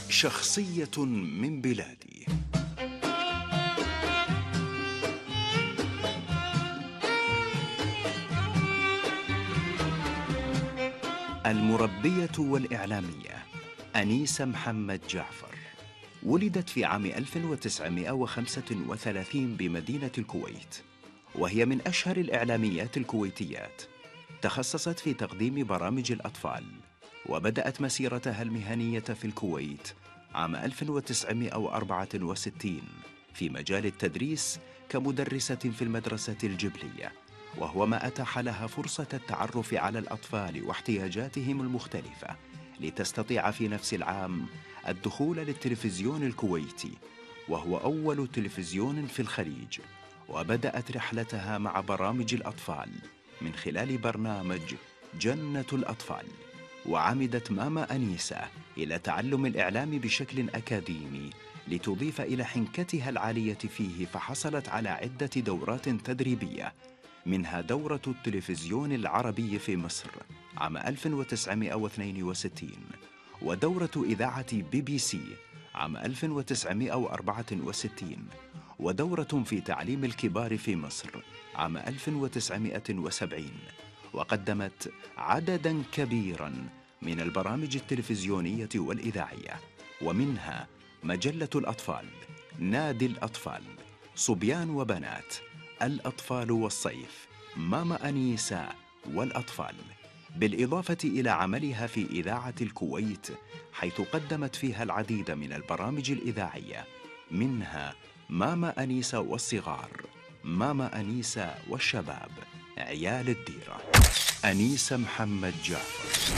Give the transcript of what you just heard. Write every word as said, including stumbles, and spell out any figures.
شخصية من بلادي. المربية والإعلامية أنيسة محمد جعفر ولدت في عام ألف وتسعمائة وخمسة وثلاثين بمدينة الكويت، وهي من أشهر الإعلاميات الكويتيات. تخصصت في تقديم برامج الأطفال، وبدأت مسيرتها المهنية في الكويت عام ألف وتسعمائة وأربعة وستين في مجال التدريس كمدرسة في المدرسة الجبلية، وهو ما أتاح لها فرصة التعرف على الأطفال واحتياجاتهم المختلفة، لتستطيع في نفس العام الدخول للتلفزيون الكويتي، وهو أول تلفزيون في الخليج. وبدأت رحلتها مع برامج الأطفال من خلال برنامج جنة الأطفال. وعمدت ماما أنيسة إلى تعلم الإعلام بشكل أكاديمي لتضيف إلى حنكتها العالية فيه، فحصلت على عدة دورات تدريبية، منها دورة التلفزيون العربي في مصر عام ألف وتسعمائة واثنين وستين، ودورة إذاعة بي بي سي عام ألف وتسعمائة وأربعة وستين، ودورة في تعليم الكبار في مصر عام ألف وتسعمائة وسبعين. وقدمت عدداً كبيراً من البرامج التلفزيونية والإذاعية، ومنها مجلة الأطفال، نادي الأطفال، صبيان وبنات، الأطفال والصيف، ماما أنيسة والأطفال، بالإضافة إلى عملها في إذاعة الكويت، حيث قدمت فيها العديد من البرامج الإذاعية، منها ماما أنيسة والصغار، ماما أنيسة والشباب، عيال الديرة. أنيسة محمد جعفر.